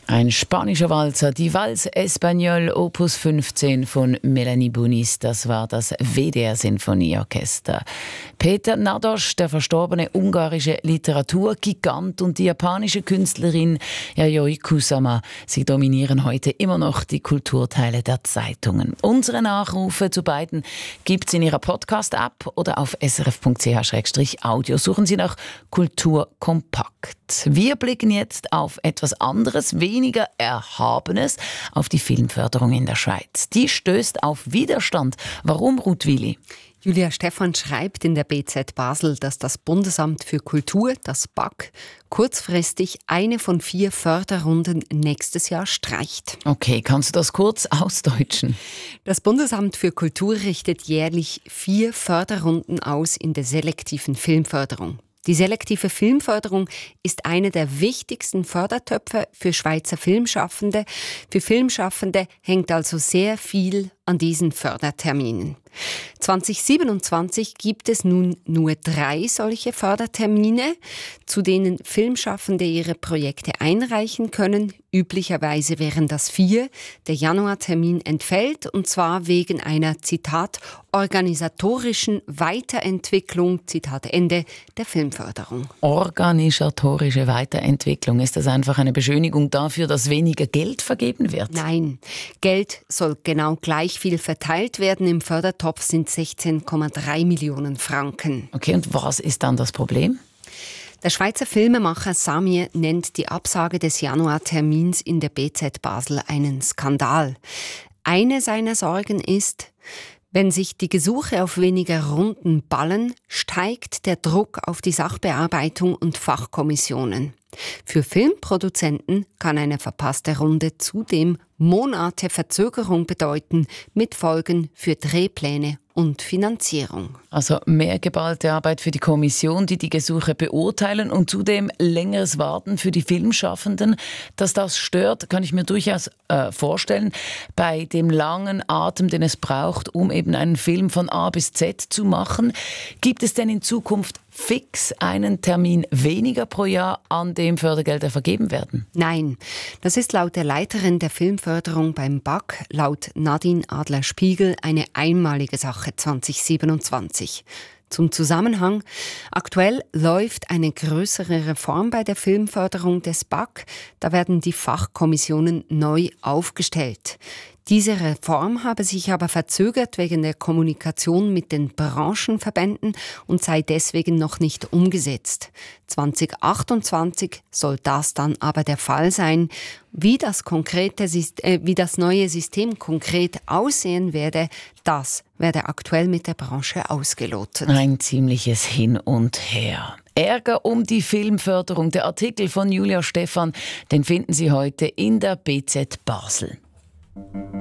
Ein spanischer Walzer, die Valse Espagnole Opus 15 von Melanie Muniz, das war das WDR-Sinfonieorchester. Peter Nados, der verstorbene ungarische Literaturgigant, und die japanische Künstlerin Yayoi Kusama, sie dominieren heute immer noch die Kulturteile der Zeitungen. Unsere Nachrufe zu beiden gibt es in ihrer Podcast-App oder auf srf.ch/audio. Suchen Sie nach Kultur kompakt. Wir blicken jetzt auf etwas anderes, weniger Erhabenes, auf die Filmförderung in der Schweiz. Die stößt auf Widerstand. Warum, Ruth Willi? Julia Stephan schreibt in der BZ Basel, dass das Bundesamt für Kultur, das BAK, kurzfristig eine von 4 Förderrunden nächstes Jahr streicht. Okay, kannst du das kurz ausdeutschen? Das Bundesamt für Kultur richtet jährlich 4 Förderrunden aus in der selektiven Filmförderung. Die selektive Filmförderung ist einer der wichtigsten Fördertöpfe für Schweizer Filmschaffende. Für Filmschaffende hängt also sehr viel an diesen Förderterminen. 2027 gibt es nun nur 3 solche Fördertermine, zu denen Filmschaffende ihre Projekte einreichen können. Üblicherweise wären das 4. Der Januartermin entfällt, und zwar wegen einer, Zitat, organisatorischen Weiterentwicklung, Zitat Ende, der Filmförderung. Organisatorische Weiterentwicklung, ist das einfach eine Beschönigung dafür, dass weniger Geld vergeben wird? Nein, Geld soll genau gleich viel verteilt werden. Im Fördertopf sind 16,3 Millionen Franken. Okay, und was ist dann das Problem? Der Schweizer Filmemacher Samir nennt die Absage des Januartermins in der BZ Basel einen Skandal. Eine seiner Sorgen ist, wenn sich die Gesuche auf weniger Runden ballen, steigt der Druck auf die Sachbearbeitung und Fachkommissionen. Für Filmproduzenten kann eine verpasste Runde zudem Monate Verzögerung bedeuten, mit Folgen für Drehpläne und Finanzierung. Also mehr geballte Arbeit für die Kommission, die die Gesuche beurteilen, und zudem längeres Warten für die Filmschaffenden. Dass das stört, kann ich mir durchaus vorstellen, bei dem langen Atem, den es braucht, um eben einen Film von A bis Z zu machen. Gibt es denn in Zukunft fix einen Termin weniger pro Jahr, an dem Fördergelder vergeben werden? Nein, das ist laut der Leiterin der Filmförderung beim BAK, laut Nadine Adler-Spiegel, eine einmalige Sache 2027. Zum Zusammenhang: Aktuell läuft eine größere Reform bei der Filmförderung des BAK. Da werden die Fachkommissionen neu aufgestellt. Diese Reform habe sich aber verzögert wegen der Kommunikation mit den Branchenverbänden und sei deswegen noch nicht umgesetzt. 2028 soll das dann aber der Fall sein. Wie das neue System konkret aussehen werde, das werde aktuell mit der Branche ausgelotet. Ein ziemliches Hin und Her. Ärger um die Filmförderung. Der Artikel von Julia Stephan, den finden Sie heute in der BZ Basel.